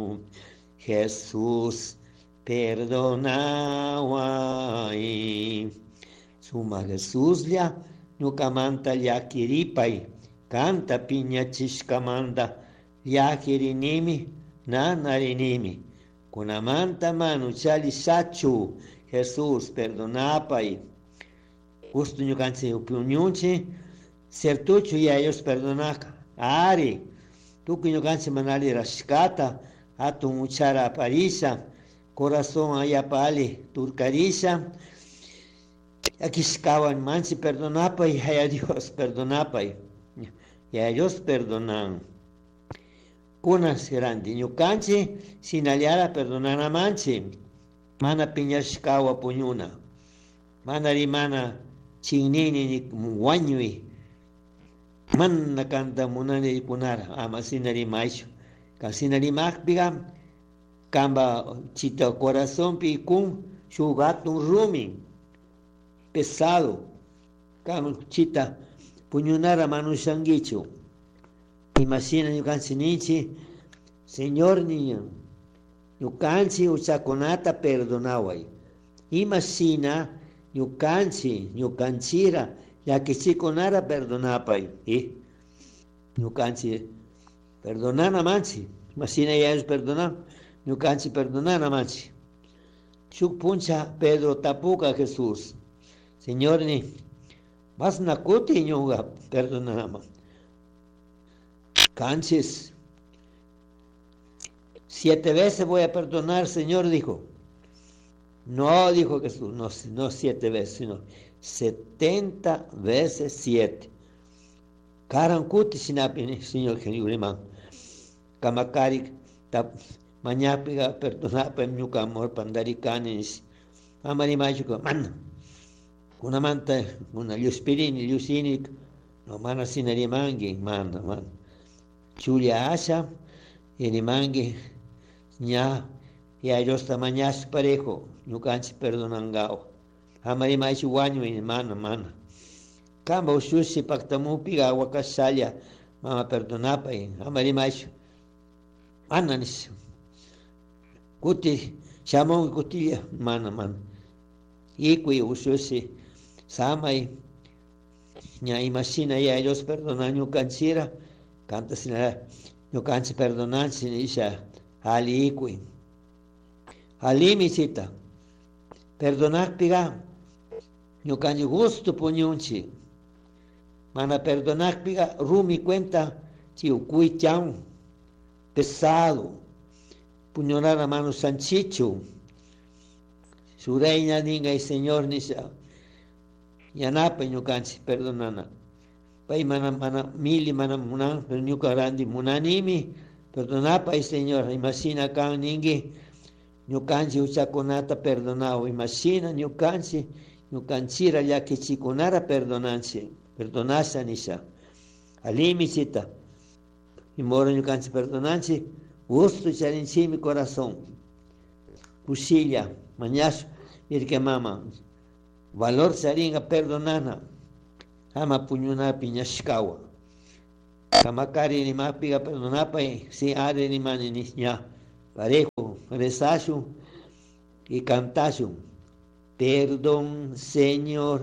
Jesús perdonaba. Suma Jesús ya nukamanta ya kiripay canta piña chishkamanda ya kirinimi na narinimi kunamanta manu chali sachu Jesús perdonapay gusto ñukanchik puñunchik certucho ya ellos perdonaka ari tukuy ñukanchik manali rashkata atun uchara aparisha corazón ayapa ali turkarisha Akishkawan manchi perdonapay, a Dios perdonapay, y a Dios perdonan. Kuna serandi, ñukanchi sinaliara perdonana manchi, mana piñashkawa puñuna, mana rimana chinini ni wañui, mana kanta munani kunara, ama sinarimaisho, ka sinarimakpiga, kamba chita corazón pi kun, shugatun rumin, pesado, chita, puñunara manushangichu. Imagina ñukanchi ninchi, Señor niño, ñukanchi uchakunata perdonaway. Imagina ñukanchira, llakichikunara perdonapay. Ñukanchi perdonana manchi. Imagina ellos perdonan, ñukanchi perdonana manchi. Shuk puncha Pedro tapuka Jesús. Señor, ni vas nakuti ñuga, perdonama. Canches, 7 veces voy a perdonar, Señor, dijo. No, dijo Jesús, no 7 veces, sino 70 veces 7. Karankuti sinapini, Señor, que yuriman. Kamakari, mañapiga, perdonapa, ñuka amor, pandarikanis. Amarimachuka, man. Una manta, una lluspirini, llusinik, no mana sinarimangi, man. Chulia asha, irimangi, ña, y a ellos tamañas parejo, ñukanchi perdonangao. Amarimachu guaño y mana. Kamba ususi paktamupiga aguacasaya, mama perdonapa y amarimachu. Ananis. Kuti, chamon kutilla, mana. Ikui ususi. Samay, ña imagina ya ellos perdonan ñukanchira, canta sinara, ñukanchi perdonan sin isha, ali ikui. Ali misita, perdonar piga, ñukanchi gusto puñunchi, mana perdonar piga, rumi cuenta, chiucui chau, pesado, puñonar a mano sanchichu, su reina ninga y señor nisha, yanapa ñukanchi perdonana pay mana mili mana munan pero ñukarandi munanimi perdonapa y señor imagina kan ningi ñukanchi uchakunata perdonao imagina ñukanchira llakichikunara perdonasha nisha alimisita y moro ñukanchi perdonanchi gusto charinchi mi corazón kushilla mañash irke mama valor saringa perdonana ama puñuna piñashkawa kamakari ni mapiga perdonapa si are ni mani ni ña parejo rezashu y cantashu perdón Señor